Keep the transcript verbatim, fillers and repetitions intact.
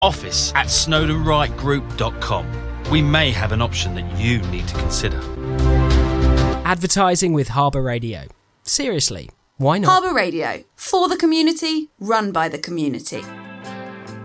Office at snowden wright group dot com. We may have an option that you need to consider. Advertising with Harbour Radio. Seriously, why not? Harbour Radio, for the community, run by the community.